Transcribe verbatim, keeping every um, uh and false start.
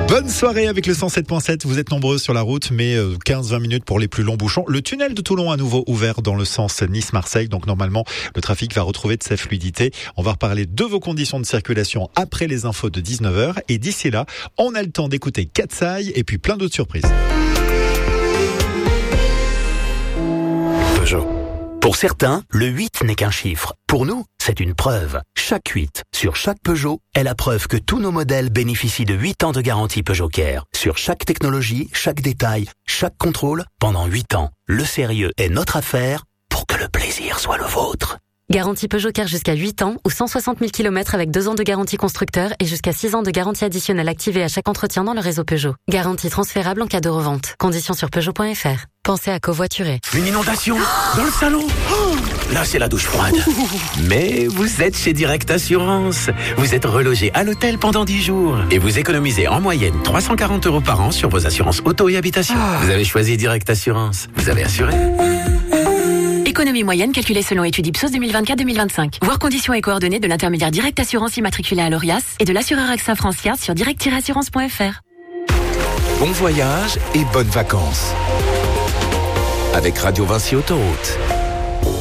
Bonne soirée avec le cent sept point sept. Vous êtes nombreux sur la route, mais quinze à vingt minutes pour les plus longs bouchons. Le tunnel de Toulon à nouveau ouvert dans le sens Nice-Marseille. Donc normalement, le trafic va retrouver de sa fluidité. On va reparler de vos conditions de circulation après les infos de dix-neuf heures. Et d'ici là, on a le temps d'écouter Katsai et puis plein d'autres surprises. Peugeot. Pour certains, le huit n'est qu'un chiffre. Pour nous, c'est une preuve. Chaque huit, sur chaque Peugeot, est la preuve que tous nos modèles bénéficient de huit ans de garantie Peugeot Care. Sur chaque technologie, chaque détail, chaque contrôle, pendant huit ans. Le sérieux est notre affaire pour que le plaisir soit le vôtre. Garantie Peugeot Care jusqu'à huit ans ou cent soixante mille kilomètres avec deux ans de garantie constructeur et jusqu'à six ans de garantie additionnelle activée à chaque entretien dans le réseau Peugeot. Garantie transférable en cas de revente. Conditions sur Peugeot point F R. Pensez à covoiturer. Une inondation dans le salon. Oh, là, c'est la douche froide. Mais vous êtes chez Direct Assurance. Vous êtes relogé à l'hôtel pendant dix jours. Et vous économisez en moyenne trois cent quarante euros par an sur vos assurances auto et habitation. Ah. Vous avez choisi Direct Assurance. Vous avez assuré. Économie moyenne calculée selon étude Ipsos deux mille vingt-quatre deux mille vingt-cinq. Voir conditions et coordonnées de l'intermédiaire Direct Assurance immatriculé à l'Orias et de l'assureur AXA France sur direct tiret assurance point F R. Bon voyage et bonnes vacances avec Radio Vinci Autoroute.